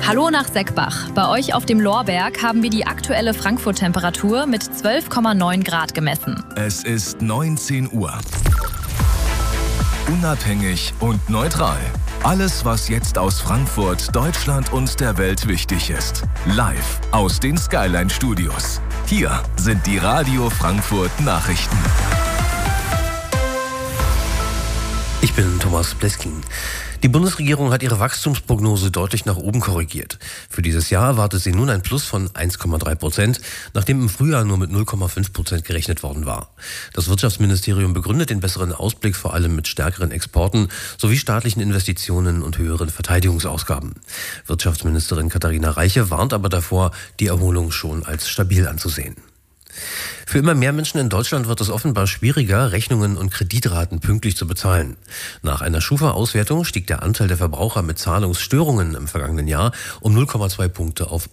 Hallo nach Seckbach. Bei euch auf dem Lorberg haben wir die aktuelle Frankfurt-Temperatur mit 12,9 Grad gemessen. Es ist 19 Uhr. Unabhängig und neutral. Alles, was jetzt aus Frankfurt, Deutschland und der Welt wichtig ist. Live aus den Skyline-Studios. Hier sind die Radio Frankfurt Nachrichten. Ich bin Thomas Bleskin. Die Bundesregierung hat ihre Wachstumsprognose deutlich nach oben korrigiert. Für dieses Jahr erwartet sie nun ein Plus von 1,3%, nachdem im Frühjahr nur mit 0,5% gerechnet worden war. Das Wirtschaftsministerium begründet den besseren Ausblick vor allem mit stärkeren Exporten sowie staatlichen Investitionen und höheren Verteidigungsausgaben. Wirtschaftsministerin Katharina Reiche warnt aber davor, die Erholung schon als stabil anzusehen. Für immer mehr Menschen in Deutschland wird es offenbar schwieriger, Rechnungen und Kreditraten pünktlich zu bezahlen. Nach einer Schufa-Auswertung stieg der Anteil der Verbraucher mit Zahlungsstörungen im vergangenen Jahr um 0,2 Punkte auf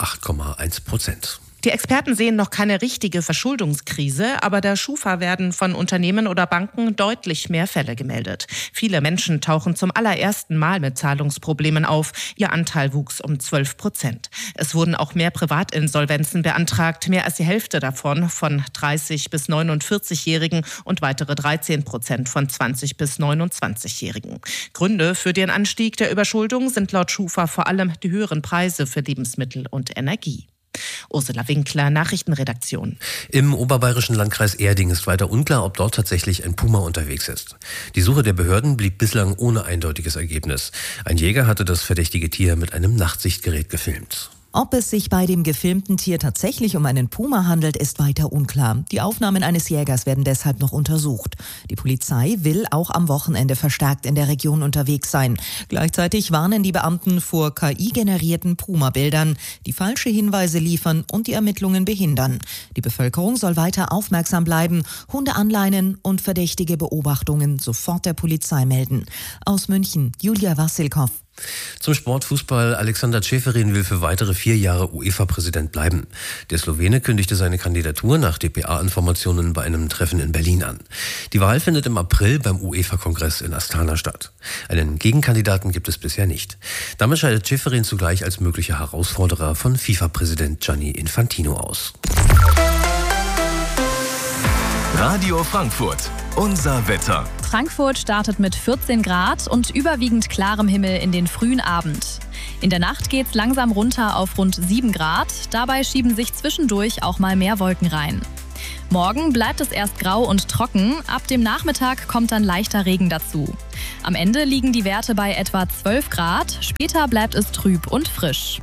8,1%. Die Experten sehen noch keine richtige Verschuldungskrise, aber der Schufa werden von Unternehmen oder Banken deutlich mehr Fälle gemeldet. Viele Menschen tauchen zum allerersten Mal mit Zahlungsproblemen auf. Ihr Anteil wuchs um 12%. Es wurden auch mehr Privatinsolvenzen beantragt, mehr als die Hälfte davon von 30- bis 49-Jährigen und weitere 13% von 20- bis 29-Jährigen. Gründe für den Anstieg der Überschuldung sind laut Schufa vor allem die höheren Preise für Lebensmittel und Energie. Ursula Winkler, Nachrichtenredaktion. Im oberbayerischen Landkreis Erding ist weiter unklar, ob dort tatsächlich ein Puma unterwegs ist. Die Suche der Behörden blieb bislang ohne eindeutiges Ergebnis. Ein Jäger hatte das verdächtige Tier mit einem Nachtsichtgerät gefilmt. Ob es sich bei dem gefilmten Tier tatsächlich um einen Puma handelt, ist weiter unklar. Die Aufnahmen eines Jägers werden deshalb noch untersucht. Die Polizei will auch am Wochenende verstärkt in der Region unterwegs sein. Gleichzeitig warnen die Beamten vor KI-generierten Puma-Bildern, die falsche Hinweise liefern und die Ermittlungen behindern. Die Bevölkerung soll weiter aufmerksam bleiben, Hunde anleinen und verdächtige Beobachtungen sofort der Polizei melden. Aus München, Julia Wassilkow. Zum Sportfußball. Alexander Čeferin will für weitere 4 Jahre UEFA-Präsident bleiben. Der Slowene kündigte seine Kandidatur nach dpa-Informationen bei einem Treffen in Berlin an. Die Wahl findet im April beim UEFA-Kongress in Astana statt. Einen Gegenkandidaten gibt es bisher nicht. Damit scheidet Čeferin zugleich als möglicher Herausforderer von FIFA-Präsident Gianni Infantino aus. Radio Frankfurt. Unser Wetter. Frankfurt startet mit 14 Grad und überwiegend klarem Himmel in den frühen Abend. In der Nacht geht's langsam runter auf rund 7 Grad. Dabei schieben sich zwischendurch auch mal mehr Wolken rein. Morgen bleibt es erst grau und trocken. Ab dem Nachmittag kommt dann leichter Regen dazu. Am Ende liegen die Werte bei etwa 12 Grad. Später bleibt es trüb und frisch.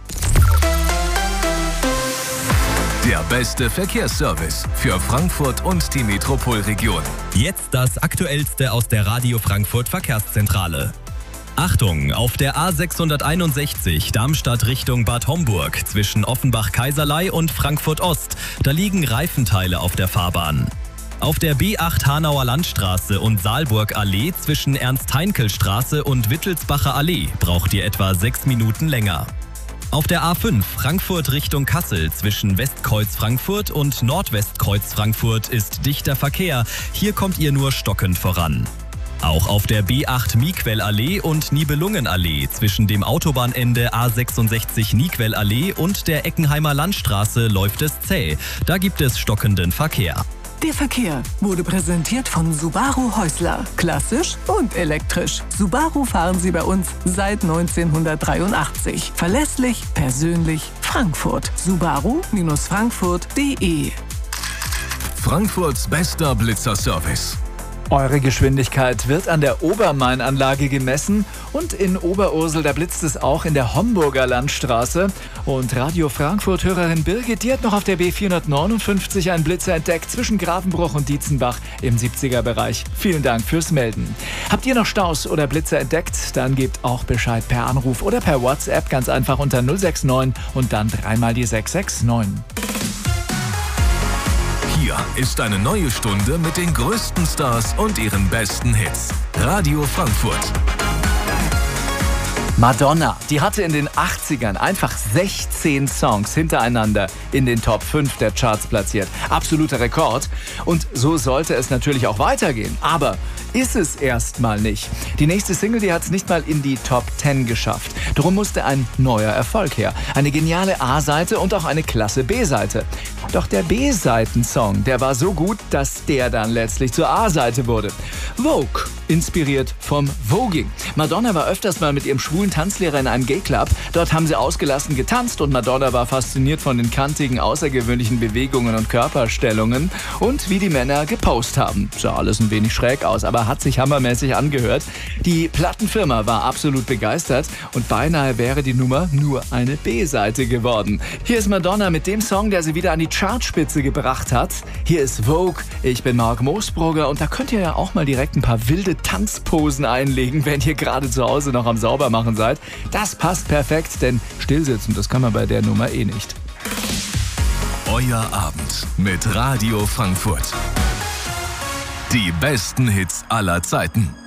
Der beste Verkehrsservice für Frankfurt und die Metropolregion. Jetzt das Aktuellste aus der Radio Frankfurt Verkehrszentrale. Achtung, auf der A661 Darmstadt Richtung Bad Homburg zwischen Offenbach-Kaiserlei und Frankfurt Ost. Da liegen Reifenteile auf der Fahrbahn. Auf der B8 Hanauer Landstraße und Saalburg Allee zwischen Ernst-Heinkel-Straße und Wittelsbacher Allee braucht ihr etwa 6 Minuten länger. Auf der A5 Frankfurt Richtung Kassel zwischen Westkreuz Frankfurt und Nordwestkreuz Frankfurt ist dichter Verkehr. Hier kommt ihr nur stockend voran. Auch auf der B8 Miquellallee und Nibelungenallee zwischen dem Autobahnende A66 Niquellallee und der Eckenheimer Landstraße läuft es zäh. Da gibt es stockenden Verkehr. Der Verkehr wurde präsentiert von Subaru Häusler. Klassisch und elektrisch. Subaru fahren Sie bei uns seit 1983. Verlässlich, persönlich, Frankfurt. Subaru-Frankfurt.de. Frankfurts bester Blitzerservice. Eure Geschwindigkeit wird an der Obermain-Anlage gemessen und in Oberursel, da blitzt es auch in der Homburger Landstraße. Und Radio Frankfurt-Hörerin Birgit, die hat noch auf der B459 einen Blitzer entdeckt zwischen Grafenbruch und Dietzenbach im 70er-Bereich. Vielen Dank fürs Melden. Habt ihr noch Staus oder Blitzer entdeckt? Dann gebt auch Bescheid per Anruf oder per WhatsApp, ganz einfach unter 069 und dann dreimal die 669. Hier ist eine neue Stunde mit den größten Stars und ihren besten Hits. Radio Frankfurt. Madonna, die hatte in den 80ern einfach 16 Songs hintereinander in den Top 5 der Charts platziert. Absoluter Rekord. Und so sollte es natürlich auch weitergehen. Aber ist es erstmal nicht. Die nächste Single, die hat es nicht mal in die Top 10 geschafft. Darum musste ein neuer Erfolg her. Eine geniale A-Seite und auch eine klasse B-Seite. Doch der B-Seiten-Song, der war so gut, dass der dann letztlich zur A-Seite wurde. Vogue, inspiriert vom Voging. Madonna war öfters mal mit ihrem schwulen Tanzlehrer in einem Gay-Club. Dort haben sie ausgelassen getanzt und Madonna war fasziniert von den kantigen, außergewöhnlichen Bewegungen und Körperstellungen und wie die Männer gepostet haben. Sah alles ein wenig schräg aus, aber hat sich hammermäßig angehört. Die Plattenfirma war absolut begeistert und beinahe wäre die Nummer nur eine B-Seite geworden. Hier ist Madonna mit dem Song, der sie wieder an die Chartspitze gebracht hat. Hier ist Vogue. Ich bin Marc Moosbrugger und da könnt ihr ja auch mal direkt ein paar wilde Tanzposen einlegen, wenn ihr gerade zu Hause noch am Saubermachen seid. Das passt perfekt, denn stillsitzen, das kann man bei der Nummer eh nicht. Euer Abend mit Radio Frankfurt. Die besten Hits aller Zeiten.